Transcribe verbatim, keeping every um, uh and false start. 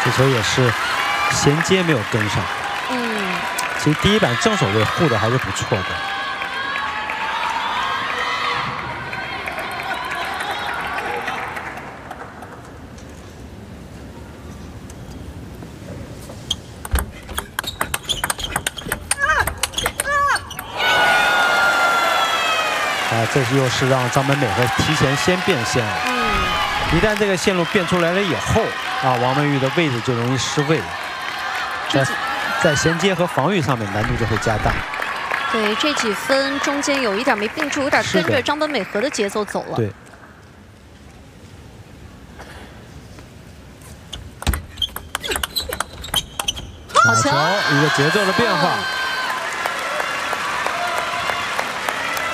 这球也是衔接没有跟上。 嗯， 其实第一板正手位护的还是不错的。 啊，这又是让张本美和提前先变线了。嗯，一旦这个线路变出来了以后，啊，王文玉的位置就容易失位，在在衔接和防御上面难度就会加大。 对，这几分中间有一点没并住，有点跟着张本美和的节奏走了。 对。好球，一个节奏的变化。